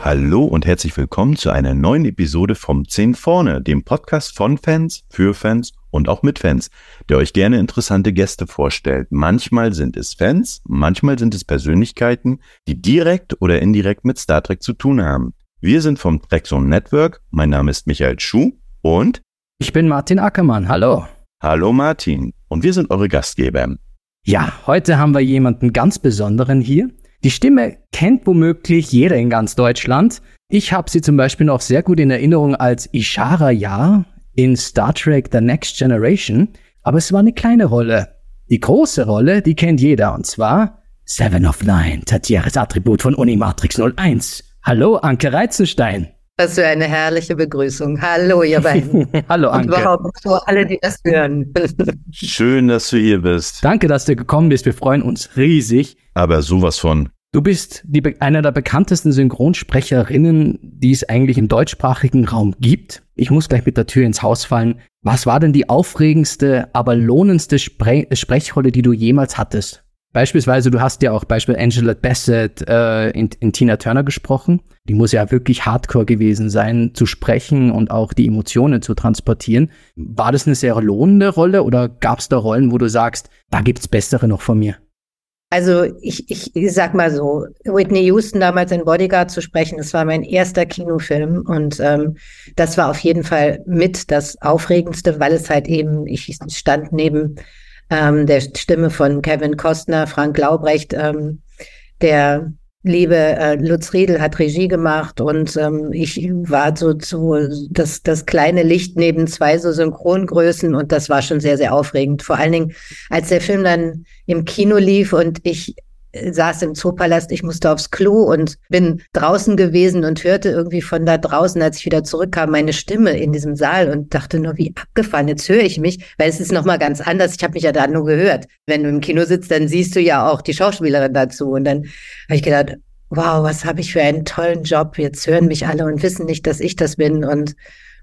Hallo und herzlich willkommen zu einer neuen Episode vom 10 vorne, dem Podcast von Fans, für Fans und auch mit Fans, der euch gerne interessante Gäste vorstellt. Manchmal sind es Fans, manchmal sind es Persönlichkeiten, die direkt oder indirekt mit Star Trek zu tun haben. Wir sind vom Trackzone Network, mein Name ist Michael Schuh und ich bin Martin Ackermann, hallo. Hallo Martin und wir sind eure Gastgeber. Ja, heute haben wir jemanden ganz Besonderen hier. Die Stimme kennt womöglich jeder in ganz Deutschland. Ich habe sie zum Beispiel noch sehr gut in Erinnerung als Ishara Yar in Star Trek The Next Generation. Aber es war eine kleine Rolle. Die große Rolle, die kennt jeder. Und zwar Seven of Nine, Tatieres Attribut von Unimatrix 01. Hallo, Anke Reizenstein. Was für eine herrliche Begrüßung. Hallo, ihr beiden. Hallo, Anke. Und überhaupt so alle, die das hören. Schön, dass du hier bist. Danke, dass du gekommen bist. Wir freuen uns riesig. Aber sowas von. Du bist einer der bekanntesten Synchronsprecherinnen, die es eigentlich im deutschsprachigen Raum gibt. Ich muss gleich mit der Tür ins Haus fallen. Was war denn die aufregendste, aber lohnendste Sprechrolle, die du jemals hattest? Beispielsweise, du hast ja auch Angela Bassett in Tina Turner gesprochen. Die muss ja wirklich hardcore gewesen sein, zu sprechen und auch die Emotionen zu transportieren. War das eine sehr lohnende Rolle oder gab es da Rollen, wo du sagst, da gibt's bessere noch von mir? Also ich sag mal so, Whitney Houston damals in Bodyguard zu sprechen, das war mein erster Kinofilm und das war auf jeden Fall mit das Aufregendste, weil es halt eben, ich stand neben der Stimme von Kevin Costner, Frank Laubrecht, der liebe Lutz Riedel hat Regie gemacht und ich war so das kleine Licht neben zwei so Synchrongrößen und das war schon sehr, sehr aufregend. Vor allen Dingen, als der Film dann im Kino lief und ich saß im Zoopalast, ich musste aufs Klo und bin draußen gewesen und hörte irgendwie von da draußen, als ich wieder zurückkam, meine Stimme in diesem Saal und dachte nur, wie abgefahren, jetzt höre ich mich, weil es ist nochmal ganz anders, ich habe mich ja da nur gehört. Wenn du im Kino sitzt, dann siehst du ja auch die Schauspielerin dazu und dann habe ich gedacht, wow, was habe ich für einen tollen Job, jetzt hören mich alle und wissen nicht, dass ich das bin und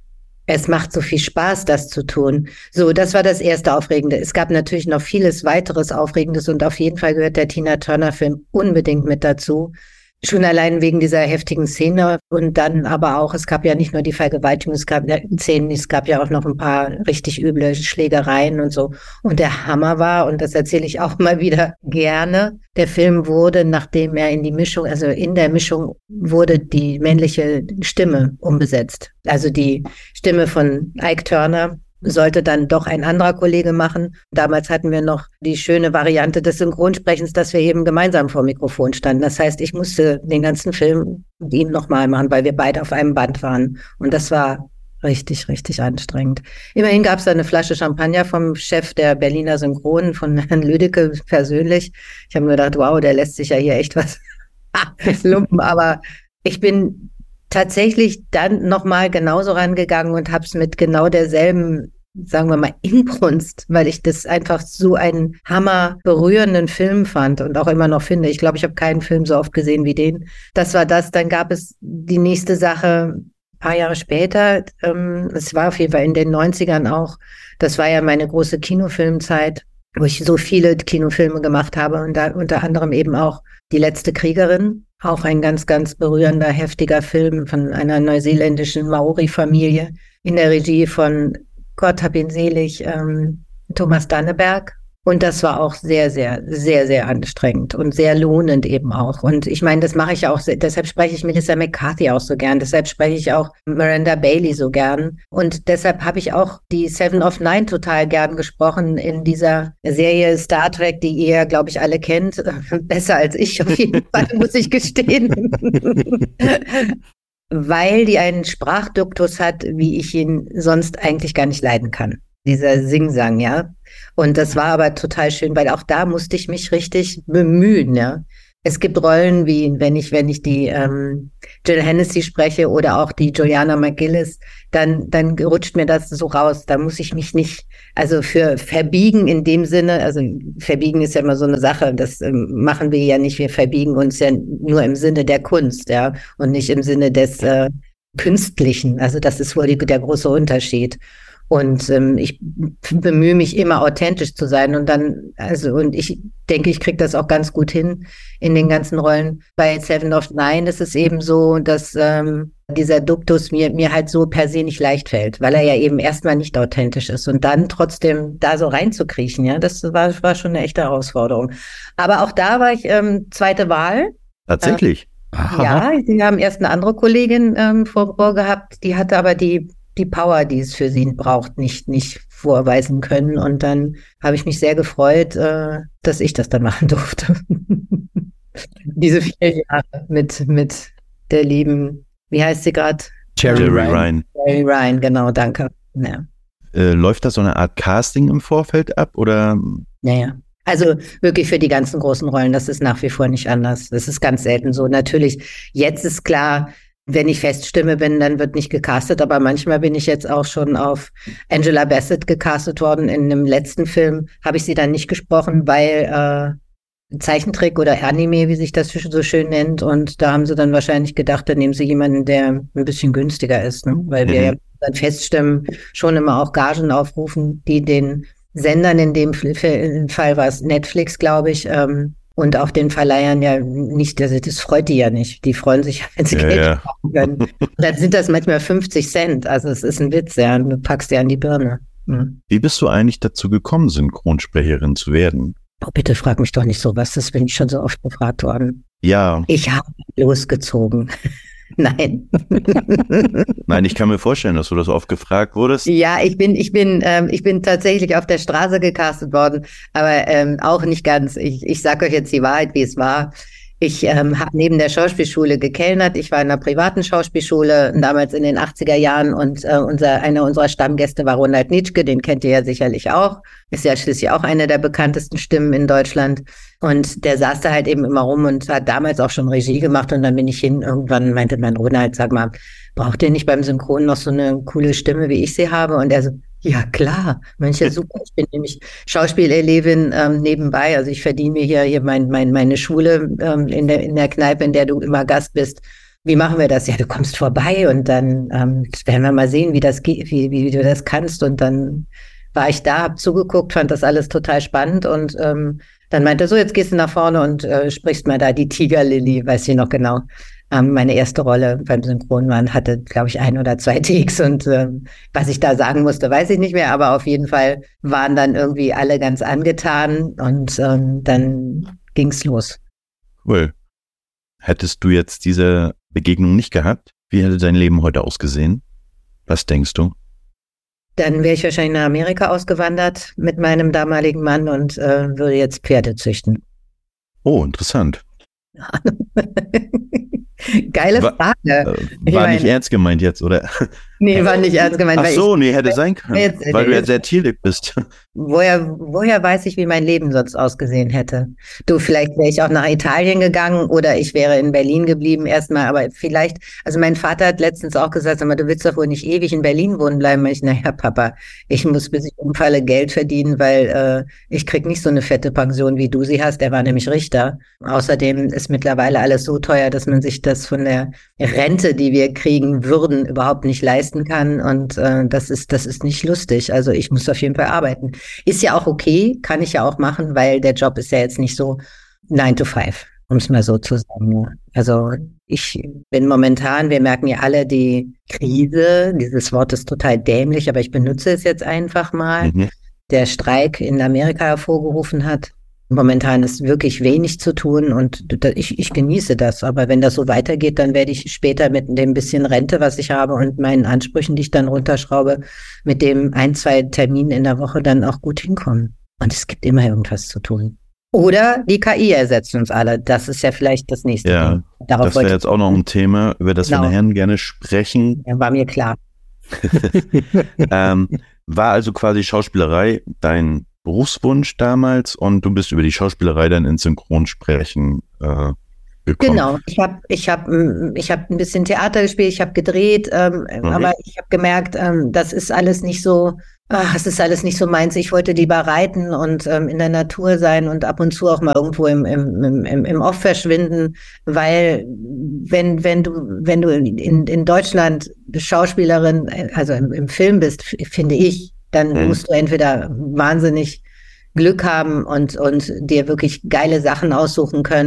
es macht so viel Spaß, das zu tun. So, das war das erste Aufregende. Es gab natürlich noch vieles weiteres Aufregendes und auf jeden Fall gehört der Tina Turner-Film unbedingt mit dazu. Schon allein wegen dieser heftigen Szene und dann aber auch, es gab ja nicht nur die Vergewaltigung, es gab ja Szenen, es gab ja auch noch ein paar richtig üble Schlägereien und so. Und der Hammer war, und das erzähle ich auch mal wieder gerne, der Film wurde, nachdem er in der Mischung wurde die männliche Stimme umbesetzt. Also die Stimme von Ike Turner sollte dann doch ein anderer Kollege machen. Damals hatten wir noch die schöne Variante des Synchronsprechens, dass wir eben gemeinsam vor dem Mikrofon standen. Das heißt, ich musste den ganzen Film mit ihm nochmal machen, weil wir beide auf einem Band waren. Und das war richtig, richtig anstrengend. Immerhin gab es da eine Flasche Champagner vom Chef der Berliner Synchronen, von Herrn Lüdecke persönlich. Ich habe mir gedacht, wow, der lässt sich ja hier echt was lumpen. Aber ich bin tatsächlich dann nochmal genauso rangegangen und habe es mit genau derselben, sagen wir mal, Inbrunst, weil ich das einfach so einen hammerberührenden Film fand und auch immer noch finde. Ich glaube, ich habe keinen Film so oft gesehen wie den. Das war das. Dann gab es die nächste Sache, ein paar Jahre später. Es war auf jeden Fall in den 90ern auch. Das war ja meine große Kinofilmzeit, wo ich so viele Kinofilme gemacht habe und da unter anderem eben auch Die letzte Kriegerin. Auch ein ganz, ganz berührender, heftiger Film von einer neuseeländischen Maori-Familie in der Regie von, Gott hab ihn selig, Thomas Danneberg. Und das war auch sehr, sehr, sehr, sehr anstrengend und sehr lohnend eben auch. Und ich meine, das mache ich auch, deshalb spreche ich Melissa McCarthy auch so gern, deshalb spreche ich auch Miranda Bailey so gern. Und deshalb habe ich auch die Seven of Nine total gern gesprochen in dieser Serie Star Trek, die ihr, glaube ich, alle kennt. Besser als ich auf jeden Fall, muss ich gestehen. Weil die einen Sprachduktus hat, wie ich ihn sonst eigentlich gar nicht leiden kann. Dieser Singsang, ja. Und das war aber total schön, weil auch da musste ich mich richtig bemühen, ja. Es gibt Rollen wie, wenn ich die Jill Hennessy spreche oder auch die Juliana McGillis, dann rutscht mir das so raus. Da muss ich mich nicht, also für verbiegen in dem Sinne, also verbiegen ist ja immer so eine Sache, das machen wir ja nicht, wir verbiegen uns ja nur im Sinne der Kunst, ja, und nicht im Sinne des Künstlichen. Also das ist wohl der große Unterschied. Und ich bemühe mich immer authentisch zu sein und ich denke, ich kriege das auch ganz gut hin in den ganzen Rollen. Bei Seven of Nine ist es eben so, dass dieser Duktus mir halt so per se nicht leicht fällt, weil er ja eben erstmal nicht authentisch ist und dann trotzdem da so reinzukriechen, ja, das war schon eine echte Herausforderung. Aber auch da war ich zweite Wahl. Tatsächlich? Ja, sie haben erst eine andere Kollegin vorgehabt, die hatte aber die Power, die es für sie braucht, nicht vorweisen können. Und dann habe ich mich sehr gefreut, dass ich das dann machen durfte. Diese 4 Jahre mit der lieben, wie heißt sie gerade? Jeri Ryan. Jeri Ryan, genau, danke. Ja. Läuft da so eine Art Casting im Vorfeld ab, oder? Naja. Also wirklich für die ganzen großen Rollen, das ist nach wie vor nicht anders. Das ist ganz selten so. Natürlich, jetzt ist klar, wenn ich Feststimme bin, dann wird nicht gecastet, aber manchmal bin ich jetzt auch schon auf Angela Bassett gecastet worden. In einem letzten Film habe ich sie dann nicht gesprochen, weil Zeichentrick oder Anime, wie sich das so schön nennt. Und da haben sie dann wahrscheinlich gedacht, dann nehmen sie jemanden, der ein bisschen günstiger ist, ne? Weil wir ja bei Feststimmen schon immer auch Gagen aufrufen, die den Sendern, in dem Fall war es Netflix, glaube ich, und auch den Verleihern ja nicht, das freut die ja nicht. Die freuen sich, wenn sie Geld bekommen können. Dann sind das manchmal 50 Cent. Also es ist ein Witz, ja. Du packst dir an die Birne. Hm. Wie bist du eigentlich dazu gekommen, Synchronsprecherin zu werden? Oh, bitte frag mich doch nicht sowas. Das bin ich schon so oft gefragt worden. Ja. Ich habe losgezogen. Nein. Nein, ich kann mir vorstellen, dass du das oft gefragt wurdest. Ja, ich bin tatsächlich auf der Straße gecastet worden, aber auch nicht ganz. Ich sage euch jetzt die Wahrheit, wie es war. Ich habe neben der Schauspielschule gekellnert. Ich war in einer privaten Schauspielschule, damals in den 80er Jahren, und einer unserer Stammgäste war Ronald Nitschke, den kennt ihr ja sicherlich auch. Ist ja schließlich auch eine der bekanntesten Stimmen in Deutschland. Und der saß da halt eben immer rum und hat damals auch schon Regie gemacht. Und dann bin ich hin, irgendwann meinte mein Ronald, sag mal, braucht ihr nicht beim Synchron noch so eine coole Stimme, wie ich sie habe? Und er so, ja klar, Mensch, ja super. Ich bin nämlich Schauspiellehrlehrerin nebenbei. Also ich verdiene mir hier meine Schule in der Kneipe, in der du immer Gast bist. Wie machen wir das? Ja, du kommst vorbei und dann werden wir mal sehen, wie das geht, wie du das kannst. Und dann war ich da, hab zugeguckt, fand das alles total spannend und dann meinte er so, jetzt gehst du nach vorne und sprichst mal da die Tigerlily, weiß ich noch genau. Meine erste Rolle beim Synchronmann hatte, glaube ich, 1 oder 2 Takes und was ich da sagen musste, weiß ich nicht mehr, aber auf jeden Fall waren dann irgendwie alle ganz angetan und dann ging's los. Cool. Hättest du jetzt diese Begegnung nicht gehabt, wie hätte dein Leben heute ausgesehen? Was denkst du? Dann wäre ich wahrscheinlich nach Amerika ausgewandert mit meinem damaligen Mann und würde jetzt Pferde züchten. Oh, interessant. Geile Frage. War nicht ernst gemeint jetzt, oder? Nee, war nicht ernst gemeint. Ach so, nee, hätte sein können, weil du ja sehr tierlieb bist. Woher weiß ich, wie mein Leben sonst ausgesehen hätte? Du, vielleicht wäre ich auch nach Italien gegangen oder ich wäre in Berlin geblieben erstmal, aber vielleicht, also mein Vater hat letztens auch gesagt, sag mal, du willst doch wohl nicht ewig in Berlin wohnen bleiben. Ich, naja, Papa, ich muss, bis ich umfalle, Geld verdienen, weil ich krieg nicht so eine fette Pension, wie du sie hast. Er war nämlich Richter. Außerdem ist mittlerweile alles so teuer, dass man sich das von der Rente, die wir kriegen würden, überhaupt nicht leisten kann und das ist nicht lustig. Also ich muss auf jeden Fall arbeiten. Ist ja auch okay, kann ich ja auch machen, weil der Job ist ja jetzt nicht so 9 to 5, um es mal so zu sagen. Also ich bin momentan, wir merken ja alle die Krise, dieses Wort ist total dämlich, aber ich benutze es jetzt einfach mal, der Streik in Amerika hervorgerufen hat. Momentan ist wirklich wenig zu tun und ich genieße das. Aber wenn das so weitergeht, dann werde ich später mit dem bisschen Rente, was ich habe und meinen Ansprüchen, die ich dann runterschraube, mit dem 1, 2 Terminen in der Woche dann auch gut hinkommen. Und es gibt immer irgendwas zu tun. Oder die KI ersetzt uns alle. Das ist ja vielleicht das nächste. Ja, das wäre jetzt auch noch ein Thema, über das wir nachher gerne sprechen. Ja, war mir klar. War also quasi Schauspielerei dein Berufswunsch damals und du bist über die Schauspielerei dann ins Synchronsprechen gekommen. Genau, ich hab ein bisschen Theater gespielt, ich habe gedreht, aber ich habe gemerkt, das ist alles nicht so es ist alles nicht so meins. Ich wollte lieber reiten und in der Natur sein und ab und zu auch mal irgendwo im Off verschwinden, weil wenn du in Deutschland Schauspielerin, also im Film bist, finde ich, dann musst du entweder wahnsinnig Glück haben und dir wirklich geile Sachen aussuchen können